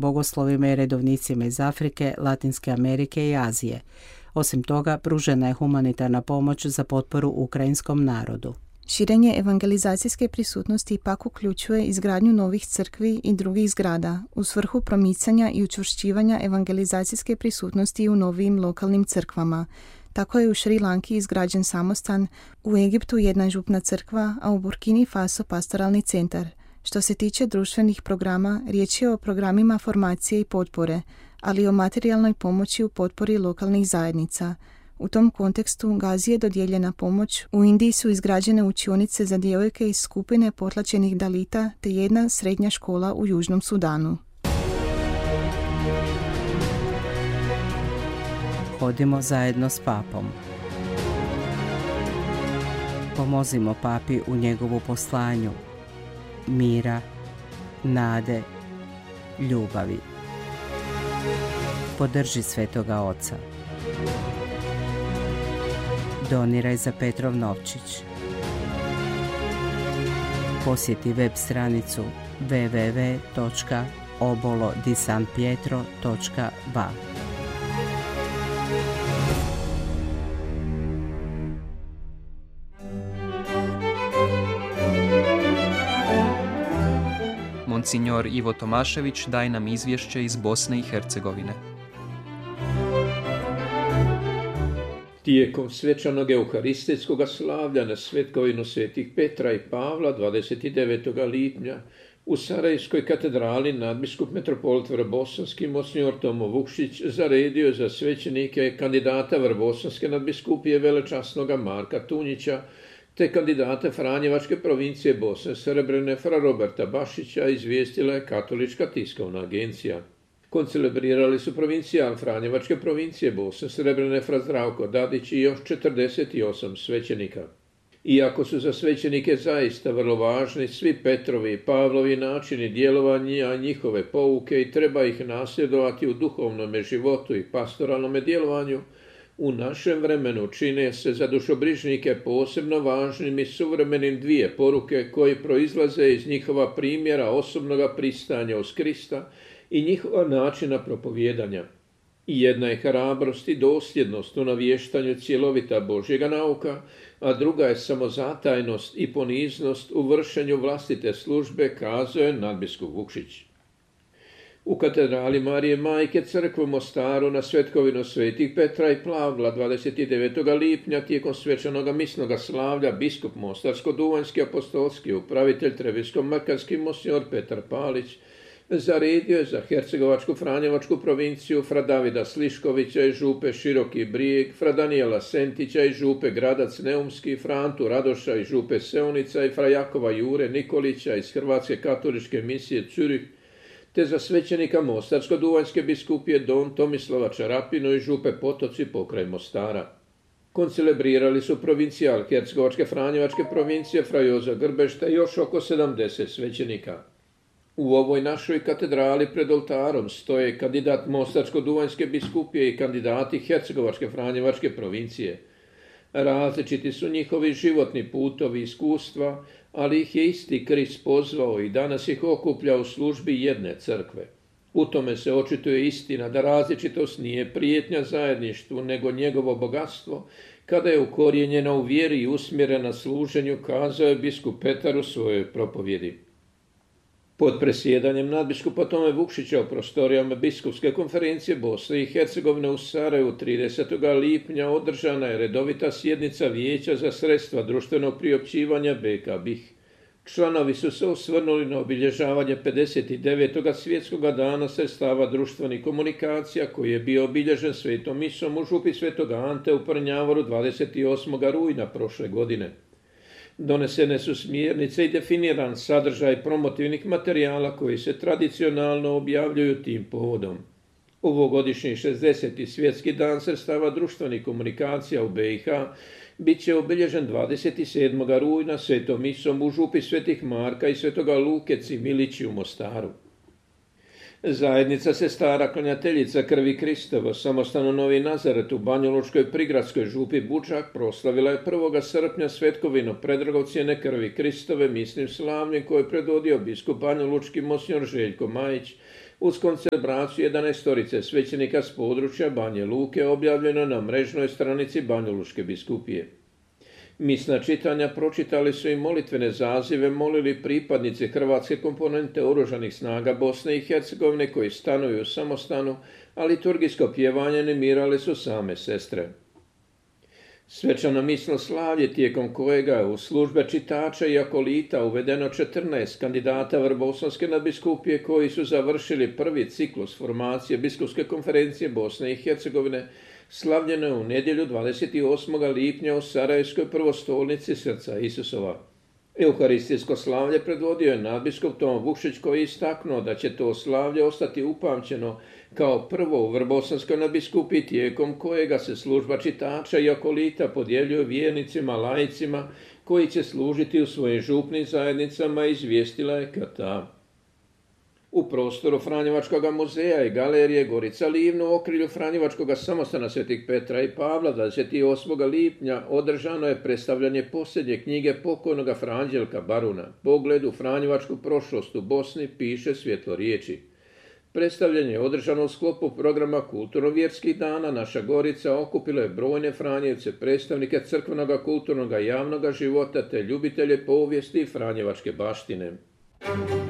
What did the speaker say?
bogoslovima i redovnicima iz Afrike, Latinske Amerike i Azije. Osim toga, pružena je humanitarna pomoć za potporu ukrajinskom narodu. Širenje evangelizacijske prisutnosti pak uključuje izgradnju novih crkvi i drugih zgrada u svrhu promicanja i učvršćivanja evangelizacijske prisutnosti u novim lokalnim crkvama. Tako je u Šri Lanki izgrađen samostan, u Egiptu jedna župna crkva, a u Burkini Faso pastoralni centar. Što se tiče društvenih programa, riječ je o programima formacije i potpore, ali i o materijalnoj pomoći u potpori lokalnih zajednica. U tom kontekstu Gazi je dodijeljena pomoć. U Indiji su izgrađene učionice za djevojke iz skupine potlačenih Dalita te jedna srednja škola u Južnom Sudanu. Hodimo zajedno s papom. Pomozimo papi u njegovu poslanju mira, nade, ljubavi. Podrži Svetoga Oca. Doniraj za Petrov novčić. Posjeti web stranicu www.obolodisanpietro.va. Monsignor Ivo Tomašević daje nam izvješće iz Bosne i Hercegovine. Tijekom svečanog euharistijskog slavlja na svetkovinu svetih Petra i Pavla 29. lipnja u Sarajevskoj katedrali nadbiskup metropolit Vrbosanski Monsignor Tomo Vukšić zaredio je za svećenike kandidata Vrbosanske nadbiskupije velečasnoga Marka Tunjića te kandidata Franjevačke provincije Bosne Srebrene fra Roberta Bašića, izvijestila je Katolička tiskovna agencija. Koncelebrirali su provincijal Franjevačke provincije Bosne Srebrene fra Zdravko Dadić i još 48 svećenika. Iako su za svećenike zaista vrlo važni svi Petrovi i Pavlovi načini djelovanja, a njihove pouke i treba ih nasljedovati u duhovnom životu i pastoralnom djelovanju, u našem vremenu čine se za dušobrižnike posebno važnim i suvremenim dvije poruke koje proizlaze iz njihova primjera osobnoga pristanja uz Krista i njihova načina propovijedanja. Jedna je hrabrost i dosljednost u navještanju cjelovita Božjega nauka, a druga je samozatajnost i poniznost u vršenju vlastite službe, kazao je nadbiskup Vukšić. U katedrali Marije Majke crkve u Mostaru na svetkovinu svetih Petra i Pavla 29. lipnja tijekom svečanog misnoga slavlja biskup Mostarsko-duvanjski apostolski upravitelj Treviško-makarski Monsignor Petar Palić zaredio je za Hercegovačku Franjevačku provinciju fra Davida Sliškovića i župe Široki Brijeg, fra Danijela Sentića i župe Gradac Neumski, fra Antu Radoša i župe Seonica i fra Jakova Jure Nikolića iz Hrvatske katoličke misije Zürich, te za svećenika Mostarsko-duvanjske biskupije Don Tomislava Čarapinu i župe Potoci pokraj Mostara. Koncelebrirali su provincijal Hercegovačke Franjevačke provincije fra Joza Grbešta i još oko 70 svećenika. U ovoj našoj katedrali pred oltarom stoje kandidat Mostarsko-duvanjske biskupije i kandidati Hercegovačke Franjevačke provincije. Različiti su njihovi životni putovi i iskustva, ali ih je isti Krist pozvao i danas ih okuplja u službi jedne crkve. U tome se očituje istina da različitost nije prijetnja zajedništvu, nego njegovo bogatstvo, kada je ukorijenjena u vjeri i usmjerena služenju, kazao je biskup Petar u svojoj propovjedi. Pod presjedanjem nadbiskupa Tome Vukšića u prostorijama biskupske konferencije Bosne i Hercegovine u Sarajevu 30. lipnja održana je redovita sjednica Vijeća za sredstva društvenog priopćivanja BK BiH. Članovi su se osvrnuli na obilježavanje 59. svjetskog dana sredstava društvenih komunikacija koji je bio obilježen svetom misom u župi Svetog Ante u Prnjavoru 28. rujna prošle godine. Donesene su smjernice i definiran sadržaj promotivnih materijala koji se tradicionalno objavljuju tim povodom. Ovogodišnji 60. svjetski dan sredstava društvenih komunikacija u BiH bit će obilježen 27. rujna svetom misom u župi Svetih Marka i Svetoga Luke Cimilići u Mostaru. Zajednica sestara klanjateljica krvi Kristova samostano Novi Nazaret u Banjalučkoj prigradskoj župi Bučak proslavila je 1. srpnja svetkovinu predragocjene krvi Kristove misnim slavljem koje je predvodio biskup Banjalučki Monsignor Željko Majić, uz koncelebraciju 11 svećenika s područja Banja Luke objavljeno na mrežnoj stranici Banjalučke biskupije. Misna čitanja pročitali su i molitvene zazive molili pripadnici hrvatske komponente Oružanih snaga Bosne i Hercegovine koji stanuju u samostanu, a liturgijsko pjevanje animirale su same sestre. Svečano misno slavlje tijekom kojega je u službe čitača i akolita uvedeno 14 kandidata Vrbosanske nadbiskupije koji su završili prvi ciklus formacije biskupske konferencije Bosne i Hercegovine, slavljeno je u nedjelju 28. lipnja u Sarajevskoj prvostolnici Srca Isusova. Euharistijsko slavlje predvodio je nadbiskup Tomo Vukšić koji je istaknuo da će to slavlje ostati upamćeno kao prvo u Vrbosanskoj nadbiskupiji tijekom kojega se služba čitača i akolita podjeljuje vjernicima, laicima koji će služiti u svojim župnim zajednicama, izvijestila je KTA. U prostoru Franjevačkog muzeja i galerije Gorica Livno u okrilju Franjevačkog samostana Svetih Petra i Pavla 28. lipnja održano je predstavljanje posljednje knjige pokojnoga Franđelka Baruna, Pogled u Franjevačku prošlost u Bosni, piše Svjetlo riječi. Predstavljanje je održano u sklopu programa Kulturno-vjerskih dana. Naša Gorica okupila je brojne Franjevce, predstavnike crkvenog, kulturnog i javnog života te ljubitelje povijesti i franjevačke baštine.